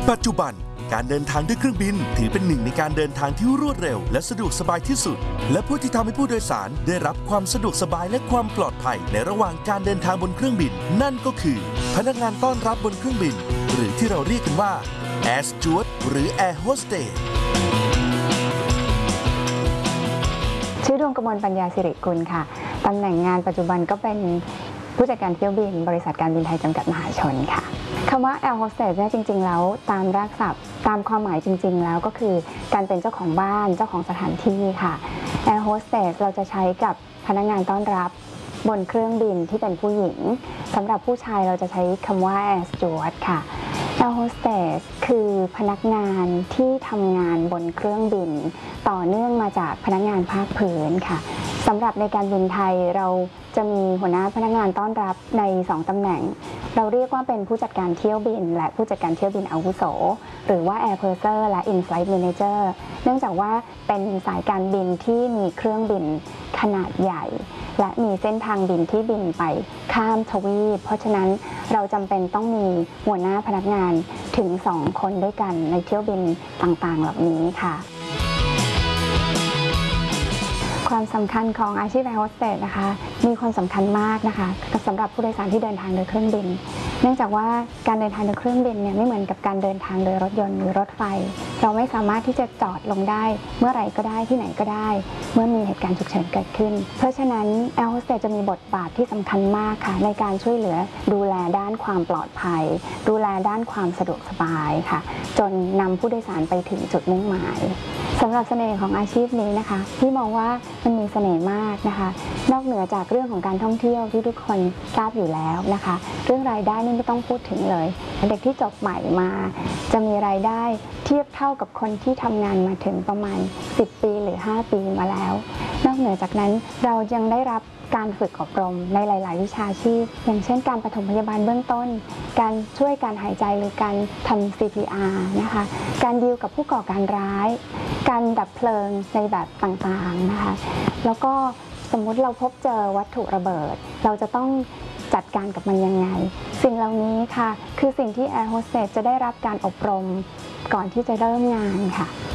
ปัจจุบันการเดินทางด้วยเครื่องบินถือเป็นหนึ่งในการเดินทางที่รวดเร็วและสะดวกสบายที่สุดและผู้ที่ทำให้ผู้โดยสารได้รับความสะดวกสบายและความปลอดภัยในระหว่างการเดินทางบนเครื่องบินนั่นก็คือพนักงานต้อนรับบนเครื่องบินหรือที่เราเรียกกันว่า Air Steward หรือ Air Hostess ชื่อดวงกมลปัญญาสิริกุลค่ะตำแหน่งงานปัจจุบันก็เป็นผู้จัดการเที่ยวบินบริษัทการบินไทยจำกัดมหาชนค่ะคำว่า Air Hostess เนี่ยจริงๆแล้วตามรากศัพท์ตามความหมายจริงๆแล้วก็คือการเป็นเจ้าของบ้านเจ้าของสถานที่ค่ะ Air Hostess เราจะใช้กับพนักงานต้อนรับบนเครื่องบินที่เป็นผู้หญิงสำหรับผู้ชายเราจะใช้คำว่า Air Steward ค่ะ Air Hostess คือพนักงานที่ทำงานบนเครื่องบินต่อเนื่องมาจากพนักงานภาคพื้นค่ะสำหรับในการบินไทยเราจะมีหัวหน้าพนักงานต้อนรับใน2ตำแหน่งเราเรียกว่าเป็นผู้จัดการเที่ยวบินและผู้จัดการเที่ยวบินอาวุโสหรือว่า Air Purser และ In-Flight Manager เนื่องจากว่าเป็นสายการบินที่มีเครื่องบินขนาดใหญ่และมีเส้นทางบินที่บินไปข้ามทวีปเพราะฉะนั้นเราจำเป็นต้องมีหัวหน้าพนักงานถึง2คนด้วยกันในเที่ยวบินต่างๆเหล่านี้ค่ะความสำคัญของอาชีพ Air Hostess นะคะมีความสำคัญมากนะคะสำหรับผู้โดยสารที่เดินทางโดยเครื่องบินเนื่องจากว่าการเดินทางโดยเครื่องบินเนี่ยไม่เหมือนกับการเดินทางโดยรถยนต์หรือรถไฟเราไม่สามารถที่จะจอดลงได้เมื่อไหร่ก็ได้ที่ไหนก็ได้เมื่อมีเหตุการณ์ฉุกเฉินเกิดขึ้นเพราะฉะนั้น Air Hostess จะมีบทบาทที่สำคัญมากค่ะในการช่วยเหลือดูแลด้านความปลอดภัยดูแลด้านความสะดวกสบายค่ะจนนำผู้โดยสารไปถึงจุดมุ่งหมายสำหรับเสน่ห์ของอาชีพนี้นะคะที่มองว่ามันมีเสน่ห์มากนะคะนอกเหนือจากเรื่องของการท่องเที่ยวที่ทุกคนทราบอยู่แล้วนะคะเรื่องรายได้นี่ไม่ต้องพูดถึงเลยเด็กที่จบใหม่มาจะมีรายได้เทียบเท่ากับคนที่ทำงานมาถึงประมาณ10 ปีหรือ5 ปีมาแล้วนอกเหนือจากนั้นเรายังได้รับการฝึกอบรมในหลายๆวิชาชีพอย่างเช่นการปฐมพยาบาลเบื้องต้นการช่วยการหายใจหรือการทำ CPR นะคะการดีลกับผู้ก่อการร้ายการดับเพลิงในแบบต่างๆนะคะแล้วก็สมมุติเราพบเจอวัตถุระเบิดเราจะต้องจัดการกับมันยังไงสิ่งเหล่านี้ค่ะคือสิ่งที่ Air Hostess จะได้รับการอบรมก่อนที่จะเริ่มงานค่ะ